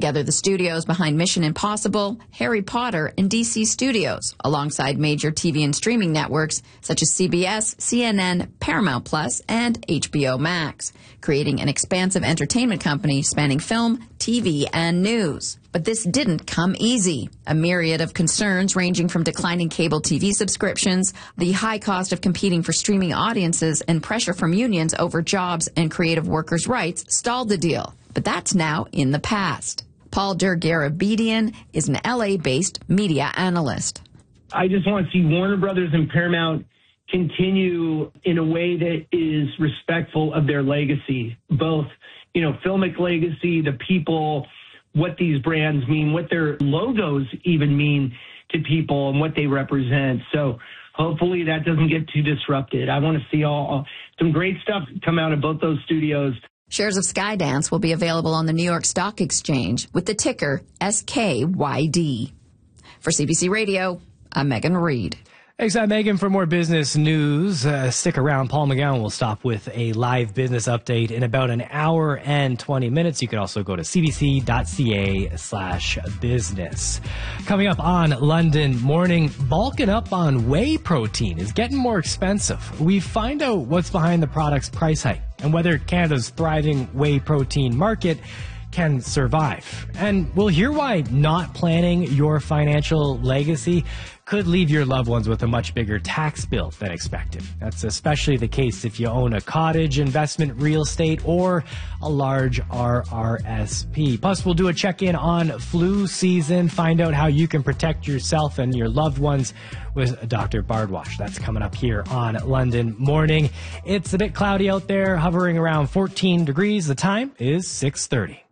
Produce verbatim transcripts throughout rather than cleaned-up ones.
together the studios behind Mission Impossible, Harry Potter, and D C Studios, alongside major T V and streaming networks such as C B S, C N N, Paramount Plus, and H B O Max, creating an expansive entertainment company spanning film, T V, and news. But this didn't come easy. A myriad of concerns ranging from declining cable T V subscriptions, the high cost of competing for streaming audiences, and pressure from unions over jobs and creative workers' rights stalled the deal. But that's now in the past. Paul Dergarabedian is an L A-based media analyst. I just want to see Warner Brothers and Paramount continue in a way that is respectful of their legacy, both, you know, filmic legacy, the people, what these brands mean, what their logos even mean to people and what they represent. So hopefully that doesn't get too disrupted. I want to see all some great stuff come out of both those studios. Shares of Skydance will be available on the New York Stock Exchange with the ticker S K Y D. For C B C Radio, I'm Megan Reed. Thanks, I'm Megan. For more business news, uh, stick around. Paul McGowan will stop with a live business update in about an hour and twenty minutes. You can also go to cbc.ca slash business. Coming up on London Morning, bulking up on whey protein is getting more expensive. We find out what's behind the product's price hike and whether Canada's thriving whey protein market can survive. And we'll hear why not planning your financial legacy could leave your loved ones with a much bigger tax bill than expected. That's especially the case if you own a cottage, investment real estate, or a large R R S P. Plus, we'll do a check-in on flu season, find out how you can protect yourself and your loved ones with Doctor Bardwash. That's coming up here on London Morning. It's a bit cloudy out there, hovering around fourteen degrees. The time is six thirty.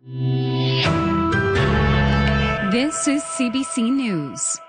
This is C B C News.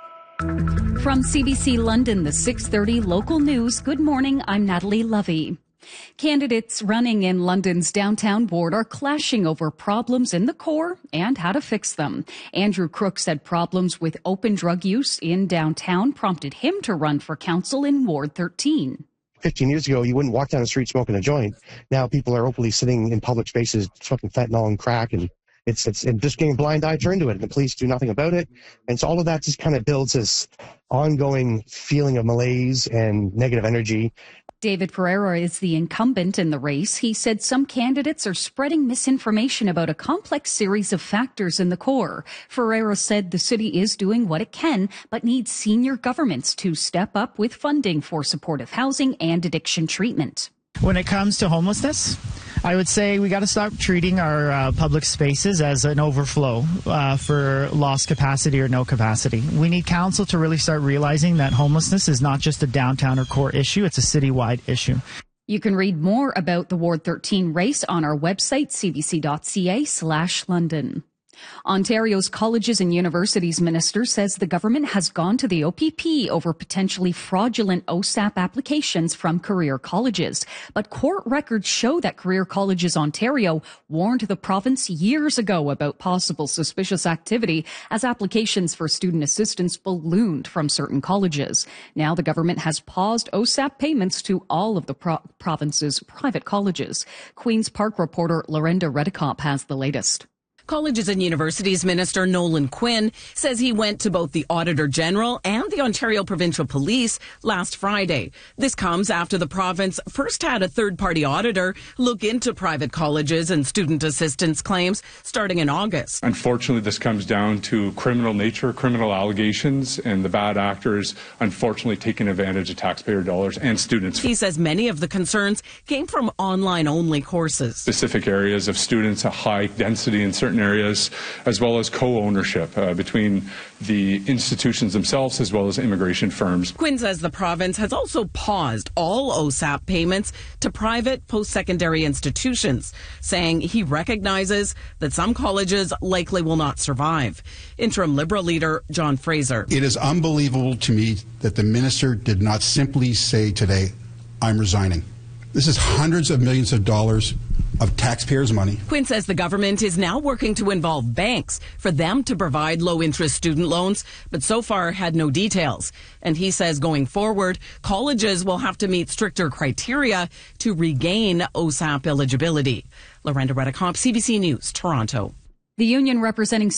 From C B C London, the six thirty local news. Good morning, I'm Natalie Lovey. Candidates running in London's downtown ward are clashing over problems in the core and how to fix them. Andrew Crook said problems with open drug use in downtown prompted him to run for council in Ward thirteen. fifteen years ago, you wouldn't walk down the street smoking a joint. Now people are openly sitting in public spaces smoking fentanyl and crack, and it's it's and just getting a blind eye turned to it, and the police do nothing about it. And so all of that just kind of builds this ongoing feeling of malaise and negative energy. David Ferreira is the incumbent in the race. He said some candidates are spreading misinformation about a complex series of factors in the core. Ferreira said the city is doing what it can, but needs senior governments to step up with funding for supportive housing and addiction treatment. When it comes to homelessness, I would say we got to stop treating our uh, public spaces as an overflow uh, for lost capacity or no capacity. We need council to really start realizing that homelessness is not just a downtown or core issue, it's a citywide issue. You can read more about the Ward thirteen race on our website, cbc.ca slash London. Ontario's Colleges and Universities Minister says the government has gone to the O P P over potentially fraudulent O S A P applications from career colleges. But court records show that Career Colleges Ontario warned the province years ago about possible suspicious activity as applications for student assistance ballooned from certain colleges. Now the government has paused O S A P payments to all of the pro- province's private colleges. Queen's Park reporter Lorenda Redicop has the latest. Colleges and Universities Minister Nolan Quinn says he went to both the Auditor General and the Ontario Provincial Police last Friday. This comes after the province first had a third-party auditor look into private colleges and student assistance claims starting in August. Unfortunately, this comes down to criminal nature, criminal allegations, and the bad actors unfortunately taking advantage of taxpayer dollars and students. He says many of the concerns came from online-only courses. Specific areas of students, a high density in certain areas, as well as co-ownership uh, between the institutions themselves as well as immigration firms. Quinn says the province has also paused all O S A P payments to private post-secondary institutions, saying he recognizes that some colleges likely will not survive. Interim Liberal leader John Fraser. It is unbelievable to me that the minister did not simply say today, I'm resigning. This is hundreds of millions of dollars of taxpayers' money. Quinn says the government is now working to involve banks for them to provide low-interest student loans, but so far had no details. And he says going forward, colleges will have to meet stricter criteria to regain O S A P eligibility. Lorenda Redicop, C B C News, Toronto. The union representing